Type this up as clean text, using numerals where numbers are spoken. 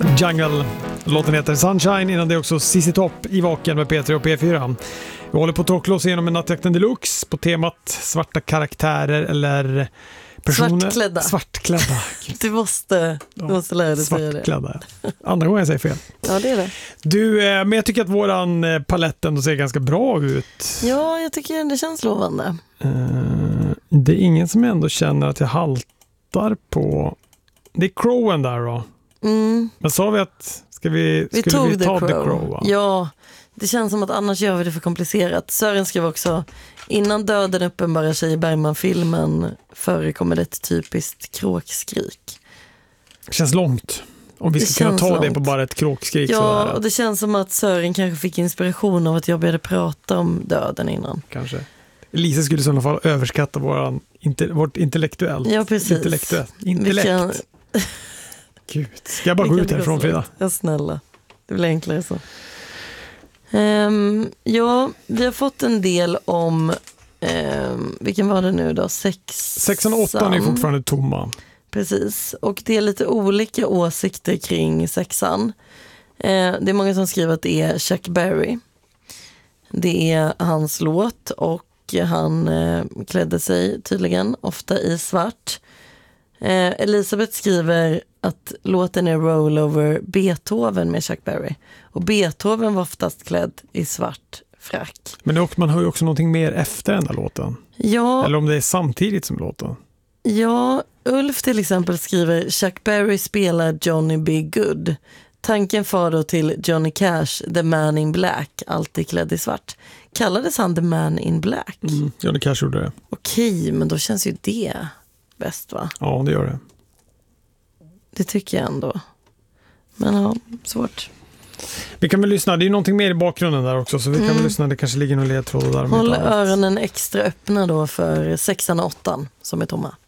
Jungle. Låten heter Sunshine. Innan det är också ZZ Top i Vaken med P3 och P4. Vi håller på att tråkla genom en Nattjakten Deluxe på temat svarta karaktärer eller personer. Svartklädda. Du måste lära dig säga det. Svartklädda. Andra gången jag säger fel. Ja, det är det. Du, men jag tycker att våran palett ändå ser ganska bra ut. Ja, jag tycker det känns lovande. Det är ingen som ändå känner att jag haltar på... Det är Crowen där då. Men sa vi att skulle vi ta The Crow, va? Ja, det känns som att annars gör vi det för komplicerat. Sören skrev också: innan döden uppenbarar sig i Bergman-filmen förekommer det ett typiskt kråkskrik. Det känns långt. Om vi ska kunna ta långt. Det på bara ett kråkskrik. Ja, sådär. och det känns som att Sören kanske fick inspiration av att jag började prata om döden innan. Kanske. Lisa skulle i sådana fall överskatta vårt intellektuellt. Ja, precis. Intellekt. Gud, ska jag bara gå ut härifrån, Frida? Ja, snälla. Det blir enklare så. Ja, vi har fått en del om vilken var det nu då? 6 och 8 är fortfarande tomma. Precis, och det är lite olika åsikter kring 6:an. Det är många som skriver att det är Chuck Berry. Det är hans låt och han klädde sig tydligen ofta i svart. Elisabeth skriver att låten är Roll Over Beethoven med Chuck Berry. Och Beethoven var oftast klädd i svart frack. Men man hör ju också någonting mer efter den där låten. Ja. Eller om det är samtidigt som låten. Ja, Ulf till exempel skriver: Chuck Berry spelar Johnny B. Good. Tanken far då till Johnny Cash, The Man in Black, alltid klädd i svart. Kallades han The Man in Black? Johnny Cash gjorde det. Okej, men då känns ju det bäst, va? Ja, det gör det. Det tycker jag ändå. Men ja, svårt. Vi kan väl lyssna, det är ju någonting mer i bakgrunden där också, så vi kan väl lyssna, det kanske ligger någon ledtråd där. Håll öronen extra öppna då för 6:an och 8:an som är tomma.